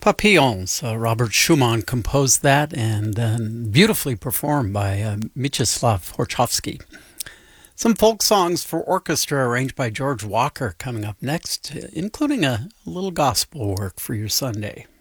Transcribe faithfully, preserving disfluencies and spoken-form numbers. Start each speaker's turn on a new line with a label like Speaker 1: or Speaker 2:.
Speaker 1: Papillons. Uh, Robert Schumann composed that and uh, beautifully performed by uh, Mieczyslaw Horchowski. Some folk songs for orchestra arranged by George Walker coming up next, including a little gospel work for your Sunday.